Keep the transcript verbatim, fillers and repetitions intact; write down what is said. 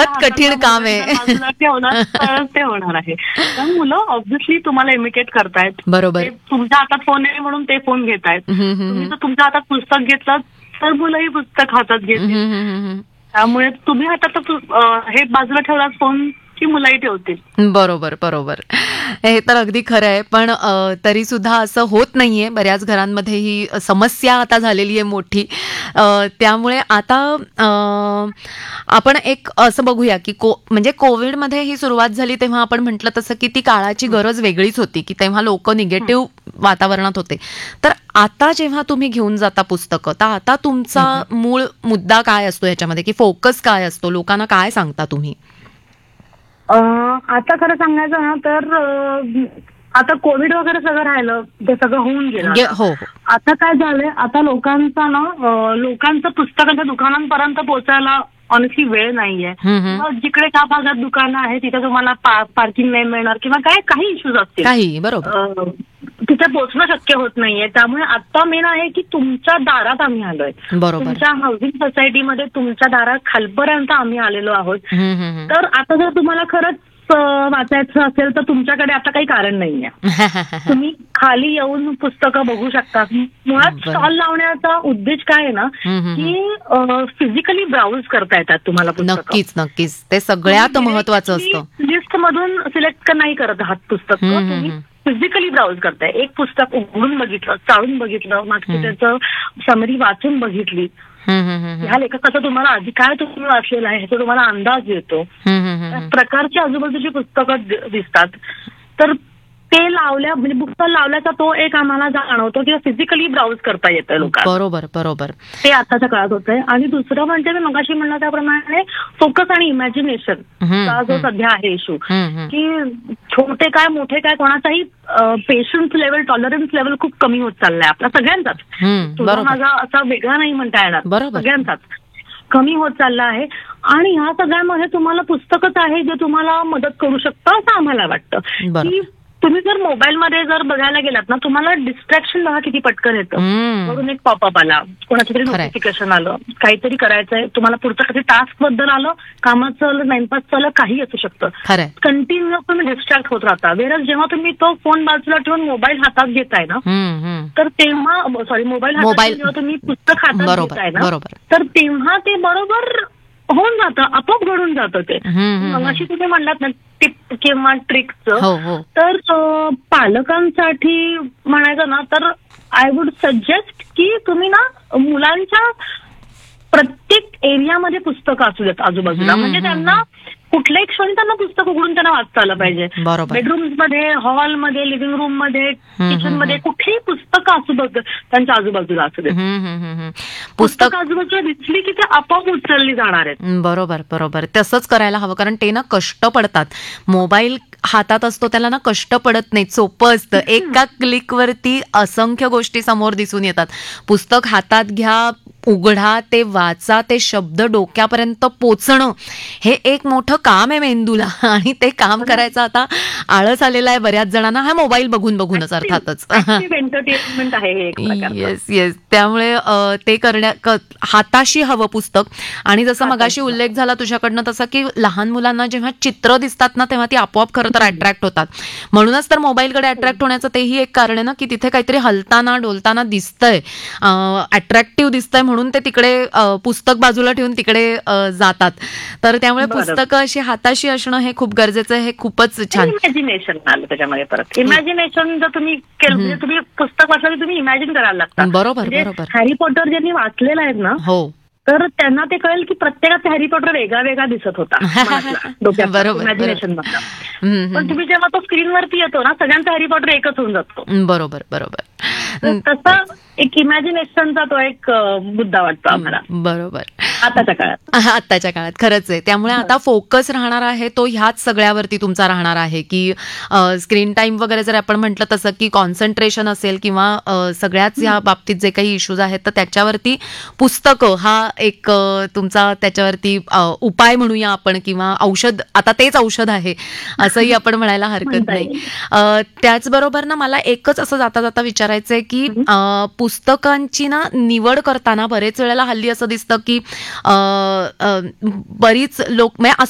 बेहद कठीण काम आहे. बाजूला ठेवणार तरच ते होणार आहे. तर मुलं ऑब्व्हियसली तुम्हाला इमिटेट करतायत. बरोबर. तुमच्या हातात फोन आहे म्हणून ते फोन घेतायत. तुम्ही जर तुमच्या हातात पुस्तक घेतलं तर मुलंही पुस्तक हातात घेतील. त्यामुळे तुम्ही हातात हे बाजूला ठेवला फोन की मुलंही ठेवतील. बरोबर बरोबर. हे तर अगदी खरं आहे. पण तरी सुद्धा असं होत नाहीये. बऱ्याच घरांमध्ये ही समस्या आता झालेली आहे मोठी. त्यामुळे आता आपण एक असं बघूया की को म्हणजे कोविडमध्ये ही सुरुवात झाली तेव्हा आपण म्हटलं तसं की ती काळाची गरज वेगळीच होती की तेव्हा लोक निगेटिव्ह वातावरणात होते. तर आता जेव्हा तुम्ही घेऊन जाता पुस्तकं तर आता तुमचा मूळ मुद्दा काय असतो याच्यामध्ये की फोकस काय असतो, लोकांना काय सांगता तुम्ही? आता खरं सांगायचं ना तर आता कोविड वगैरे सगळं राहिलं ते सगळं होऊन गेलं. हो. आता काय झालंय, आता लोकांचा ना लोकांचं पुस्तकांच्या दुकानांपर्यंत पोहोचायला ऑनेस्टली वेळ नाहीये. जिकडे त्या भागात दुकानं आहे तिथे तुम्हाला पार्किंग नाही मिळणार किंवा काय काही इश्यूज असतील, काही बरोबर तिथे पोहोचणं शक्य होत नाहीये. त्यामुळे आता मेन आहे की तुमच्या दारात आम्ही आलोय. बरोबर. तुमच्या हाऊसिंग सोसायटीमध्ये तुमच्या दारात खालपर्यंत आम्ही आलेलो आहोत. तर आता जर तुम्हाला खरंच वाचायचं असेल तर तुमच्याकडे आता काही कारण नाहीये. तुम्ही खाली येऊन पुस्तकं बघू शकता. मुळात स्टॉल लावण्याचा उद्देश काय आहे ना की फिजिकली ब्राउज करता येतात तुम्हाला पुस्तकं. नक्कीच नक्कीच. ते सगळ्यात महत्वाचं असतं. लिस्ट मधून सिलेक्ट नाही करत आहात पुस्तक, तुम्ही फिजिकली ब्राउज करताय. एक पुस्तक उघडून बघितलं, चाळून बघितलं, मागची त्याचं समरी वाचून बघितली. ह्या लेखकाचं तुम्हाला आधी काय तुम्ही वाचलेलं आहे ह्याचा तुम्हाला अंदाज येतो. प्रकारची आजूबाजूची पुस्तकं दिसतात. तर ते लावल्या म्हणजे बुक लावल्याचा तो एक आम्हाला जाणवतो किंवा फिजिकली ब्राउज करता येतं लोकांना. बरोबर बरोबर. ते आताच्या काळात होत आहे. आणि दुसरं म्हणजे मी मगाशी म्हणलं त्याप्रमाणे फोकस आणि इमॅजिनेशन हा जो सध्या आहे इश्यू की छोटे काय मोठे काय कोणाचाही पेशन्स लेवल, टॉलरन्स लेवल खूप कमी होत चाललाय आपला सगळ्यांचाच. तुझा माझा असा वेगळा नाही म्हणता येणार, सगळ्यांचाच कमी होत चालला आहे. आणि ह्या सगळ्यामध्ये तुम्हाला पुस्तकच आहे जे तुम्हाला मदत करू शकतं असं आम्हाला वाटतं. की तुम्ही जर मोबाईलमध्ये जर बघायला गेलात ना तुम्हाला डिस्ट्रॅक्शन बघा किती पटकन येतं. म्हणून एक पॉपअप आला, कोणाचं तरी नोटिफिकेशन आलं, काहीतरी करायचंय, तुम्हाला पुढचं काही टास्क बद्दल आलं, कामाचं आलं, टाइमपासचं आलं, काही असू शकतं. कंटिन्यू तुम्ही डिस्ट्रॅक्ट होत राहता. वेरच जेव्हा तुम्ही तो फोन बाजूला ठेवून मोबाईल हातात घेताय ना तर तेव्हा सॉरी मोबाईल हातात जेव्हा तुम्ही पुस्तक हातात घेताय ना तर तेव्हा ते बरोबर होऊन जातं, आपोआप घडून जातं ते. मगाशी तुम्ही म्हणलात ना टिप किंवा ट्रिकचं, तर पालकांसाठी म्हणायचं ना तर आय वुड सजेस्ट की तुम्ही ना मुलांच्या प्रत्येक एरियामध्ये पुस्तकं असू देत आजूबाजूला. म्हणजे त्यांना कुठल्याही क्षणी त्यांना पुस्तक उघडून त्यांना वाचता आलं पाहिजे. बेडरूम्स मध्ये, हॉलमध्ये, लिव्हिंग रूम मध्ये, किचन मध्ये कुठेही पुस्तकं असू बघ त्यांच्या आजूबाजूला असू देत. पुस्तक आजूबाजूला दिसली की ते आपोआप उचलली जाणार आहेत. बरोबर बरोबर. तसंच करायला हवं कारण ते ना कष्ट पडतात. मोबाईल हातात असतो त्याला ना कष्ट पडत नाही, सोपं असतं. एका क्लिकवरती असंख्य गोष्टी समोर दिसून येतात. पुस्तक हातात घ्या, उघडा, ते वाचा, ते शब्द डोक्यापर्यंत पोचणं हे एक मोठं काम आहे मेंदूला. आणि ते काम करायचं आता आळस आलेला आहे बऱ्याच जणांना, हा मोबाईल बघून बघूनच अर्थातच. एंटरटेनमेंट आहे. Yes yes. त्यामुळे ते करण्या हाताशी हवं पुस्तक. आणि जसं मगाशी उल्लेख झाला तुझ्याकडनं तसं की लहान मुलांना जेव्हा चित्र दिसतात ना तेव्हा ती आपोआप खरं तर अट्रॅक्ट होतात. म्हणूनच तर मोबाईलकडे अट्रॅक्ट होण्याचं तेही एक कारण आहे ना की तिथे काहीतरी हलताना डोलताना दिसतंय, अट्रॅक्टिव्ह दिसतंय म्हणून ते तिकडे पुस्तक बाजूला ठेवून तिकडे जातात. तर त्यामुळे पुस्तकं अशी हाताशी असणं हे खूप गरजेचं आहे. हे खूपच छान. इमॅजिनेशन आलं त्याच्यामध्ये परत. इमॅजिनेशन जर तुम्ही केलं म्हणजे तुम्ही पुस्तक वाचलं तुम्ही इमॅजिन करायला लागता. बरोबर बरोबर. हॅरी पॉटर ज्यांनी वाचलेलं आहे ना हो तर त्यांना ते कळेल की प्रत्येकाचा हॅरी पॉटर वेगळा वेगळा दिसत होता बरोबर. इमॅजिनेशन मधला. पण तुम्ही जेव्हा तो स्क्रीनवरती येतो ना सगळ्यांचा हॅरी पॉटर एकच होऊन जातो. बरोबर बरोबर. तसं एक इमॅजिनेशनचा तो एक मुद्दा वाटतो आम्हाला. बरोबर. आताच्या काळात आताच्या काळात खरंच आहे. त्यामुळे आता फोकस राहणार आहे तो ह्याच सगळ्यावरती तुमचा राहणार आहे की स्क्रीन टाइम वगैरे जर आपण म्हटलं तसं की कॉन्सन्ट्रेशन असेल किंवा सगळ्याच ह्या बाबतीत जे काही इश्यूज आहेत तर त्याच्यावरती पुस्तकं हा एक तुमचा त्याच्यावरती उपाय म्हणूया आपण किंवा औषध, आता तेच औषध आहे असंही आपण म्हणायला हरकत नाही. त्याचबरोबर ना मला एकच असं जाता जाता विचारायचंय की पुस्तकांची ना निवड करताना बरेच वेळेला हल्ली असं दिसतं की बरीच लोक म्हणजे